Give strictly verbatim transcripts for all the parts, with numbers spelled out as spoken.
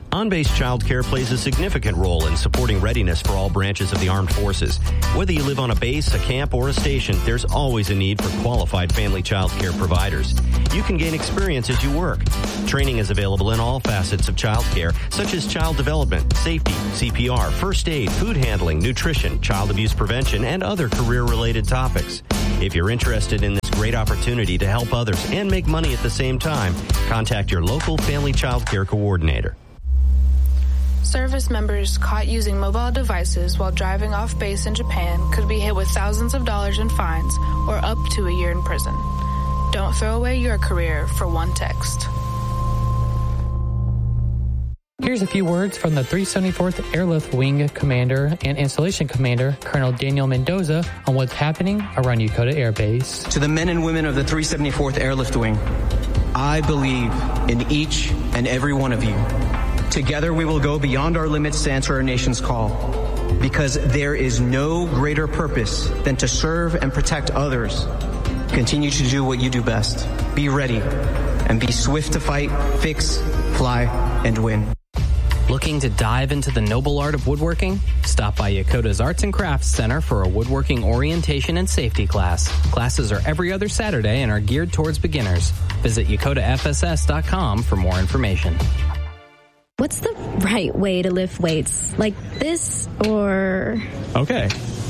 On-base childcare plays a significant role in supporting readiness for all branches of the armed forces. Whether you live on a base, a camp, or a station, there's always a need for qualified family childcare providers. You can gain experience as you work. Training is available in all facets of childcare, such as child development, safety, C P R, first aid, food handling, nutrition, child abuse prevention, and other career-related topics. If you're interested in this great opportunity to help others and make money at the same time, contact your local family childcare coordinator. Service members caught using mobile devices while driving off base in Japan could be hit with thousands of dollars in fines or up to a year in prison. Don't throw away your career for one text. Here's a few words from the three seventy-fourth Airlift Wing Commander and Installation Commander, Colonel Daniel Mendoza, on what's happening around Yokota Air Base. To the men and women of the three seventy-fourth Airlift Wing, I believe in each and every one of you. Together we will go beyond our limits to answer our nation's call, because there is no greater purpose than to serve and protect others. Continue to do what you do best. Be ready and be swift to fight, fix, fly, and win. Looking to dive into the noble art of woodworking? Stop by Yokota's Arts and Crafts Center for a woodworking orientation and safety class. Classes are every other Saturday and are geared towards beginners. Visit yokota f s s dot com for more information. What's the right way to lift weights? Like this or... Okay,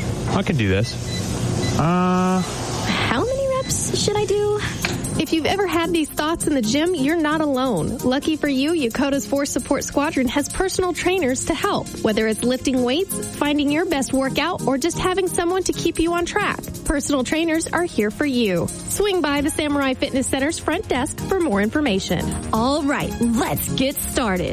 I can do this. Uh... How many reps should I do? If you've ever had these thoughts in the gym, you're not alone. Lucky for you, Yokota's Force Support Squadron has personal trainers to help. Whether it's lifting weights, finding your best workout, or just having someone to keep you on track, personal trainers are here for you. Swing by the Samurai Fitness Center's front desk for more information. All right, let's get started.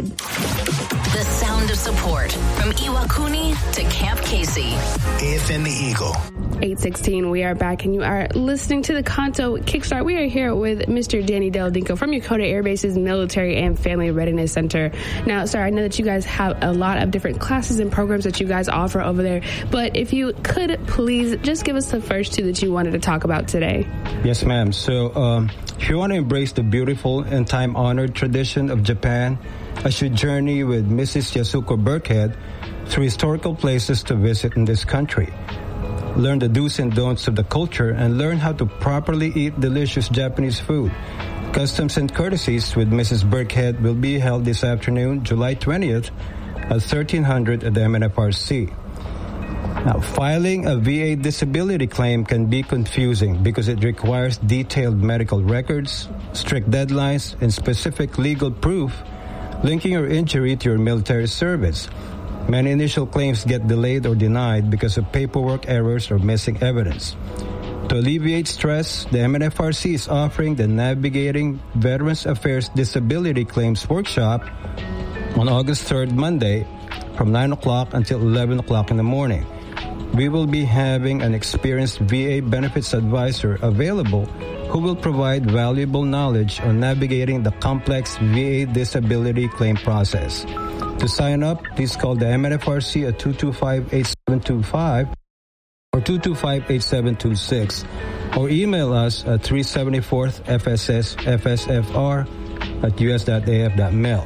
The sound of support from Iwakuni to Camp Casey. A F M The Eagle. eight sixteen, we are back, and you are listening to the Kanto Kickstart. We are here with Mister Danny Delladinko from Yokota Air Base's Military and Family Readiness Center. Now, sir, I know that you guys have a lot of different classes and programs that you guys offer over there, but if you could please just give us the first two that you wanted to talk about today. Yes, ma'am. So, um, if you want to embrace the beautiful and time-honored tradition of Japan, I should journey with Missus Yasuko Burkhead through historical places to visit in this country. Learn the do's and don'ts of the culture and learn how to properly eat delicious Japanese food. Customs and Courtesies with Missus Burkhead will be held this afternoon, July twentieth, at thirteen hundred at the M N F R C. Now, filing a V A disability claim can be confusing because it requires detailed medical records, strict deadlines, and specific legal proof linking your injury to your military service. Many initial claims get delayed or denied because of paperwork errors or missing evidence. To alleviate stress, the M N F R C is offering the Navigating Veterans Affairs Disability Claims Workshop on August third, Monday, from nine o'clock until eleven o'clock in the morning. We will be having an experienced V A benefits advisor available who will provide valuable knowledge on navigating the complex V A disability claim process. To sign up, please call the M N F R C at two two five, eight seven two five or two two five, eight seven two six or email us at three seventy-fourth F S S F S F R at u s dot a f dot mil.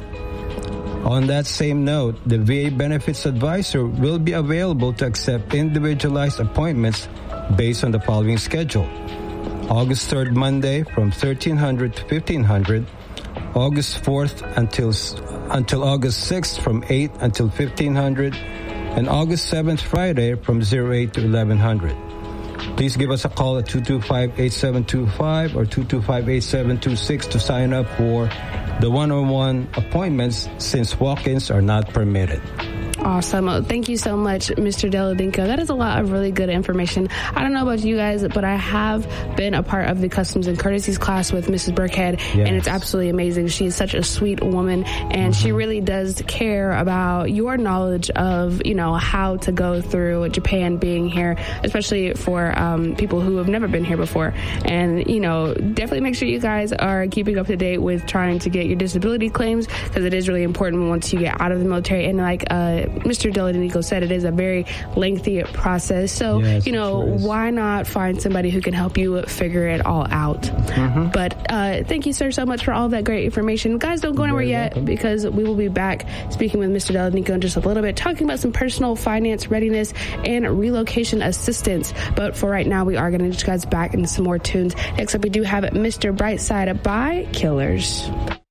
On that same note, the V A benefits advisor will be available to accept individualized appointments based on the following schedule. August third, Monday from thirteen hundred to fifteen hundred, August fourth until until August sixth from eight until fifteen hundred, and August seventh, Friday from oh eight to eleven hundred. Please give us a call at two two five, eight seven two five or two two five, eight seven two six to sign up for the one-on-one appointments since walk-ins are not permitted. Awesome. Thank you so much, Mister Delladinko. That is a lot of really good information. I don't know about you guys, but I have been a part of the Customs and Courtesies class with Missus Burkhead, yes. and it's absolutely amazing. She is such a sweet woman, and mm-hmm. she really does care about your knowledge of, you know, how to go through Japan being here, especially for um, people who have never been here before. And, you know, definitely make sure you guys are keeping up to date with trying to get your disability claims, because it is really important once you get out of the military. And like uh, Mister Deladico said, it is a very lengthy process. So, yes, you know, sure why not find somebody who can help you figure it all out? Mm-hmm. But uh, thank you, sir, so much for all that great information. Guys, don't go anywhere yet welcome. because we will be back speaking with Mister Deladico in just a little bit, talking about some personal finance readiness and relocation assistance. But for right now, we are going to get you guys back into some more tunes. Next up, we do have Mister Brightside by Killers.